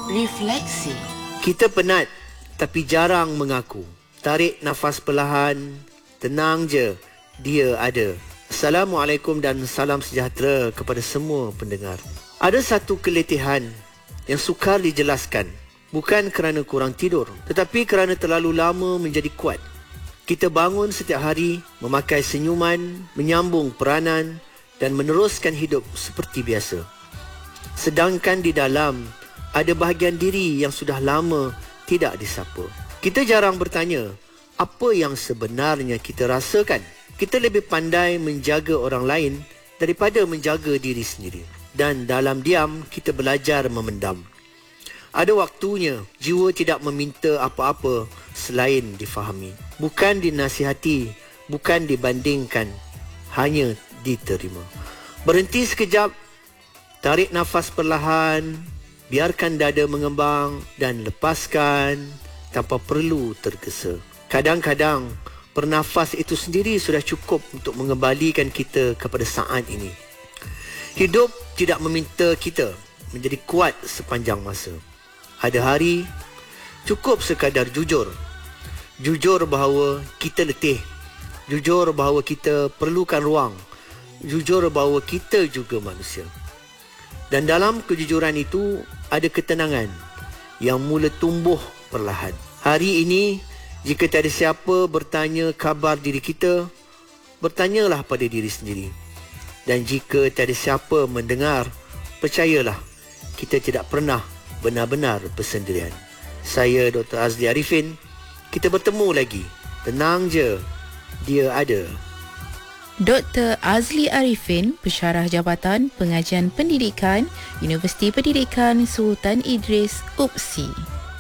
Refleksi. Kita penat tapi jarang mengaku. Tarik nafas perlahan. Tenang je, dia ada. Assalamualaikum dan salam sejahtera kepada semua pendengar. Ada satu keletihan yang sukar dijelaskan. Bukan kerana kurang tidur, tetapi kerana terlalu lama menjadi kuat. Kita bangun setiap hari, memakai senyuman, menyambung peranan dan meneruskan hidup seperti biasa. Sedangkan di dalam, ada bahagian diri yang sudah lama tidak disapa. Kita jarang bertanya, apa yang sebenarnya kita rasakan? Kita lebih pandai menjaga orang lain daripada menjaga diri sendiri. Dan dalam diam, kita belajar memendam. Ada waktunya jiwa tidak meminta apa-apa selain difahami. Bukan dinasihati, bukan dibandingkan, hanya diterima. Berhenti sekejap, tarik nafas perlahan, biarkan dada mengembang dan lepaskan tanpa perlu tergesa. Kadang-kadang, bernafas itu sendiri sudah cukup untuk mengembalikan kita kepada saat ini. Hidup tidak meminta kita menjadi kuat sepanjang masa. Ada hari, cukup sekadar jujur. Jujur bahawa kita letih. Jujur bahawa kita perlukan ruang. Jujur bahawa kita juga manusia. Dan dalam kejujuran itu, ada ketenangan yang mula tumbuh perlahan. Hari ini, jika tiada siapa bertanya khabar diri kita, bertanyalah pada diri sendiri. Dan jika tiada siapa mendengar, percayalah, kita tidak pernah benar-benar bersendirian. Saya Dr. Azli Arifin. Kita bertemu lagi. Tenang je, dia ada. Dr. Azli Arifin, Pensyarah Jabatan Pengajian Pendidikan, Universiti Pendidikan Sultan Idris, UPSI.